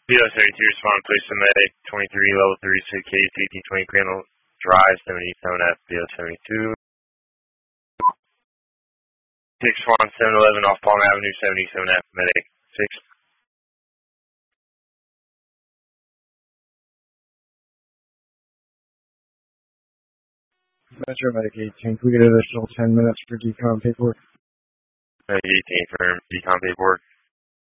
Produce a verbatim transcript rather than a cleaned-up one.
B O seventy-two, respond, please submit twenty-three, level thirty-six, K C eighteen twenty, Crandall Drive, seventy-seven F, B O seventy-two. six Swan, seven eleven off Palm Avenue, seventy-seven F, medic six. Metro Medic eighteen, can we get an additional ten minutes for decom paperwork? Medic eighteen, firm, decom paperwork.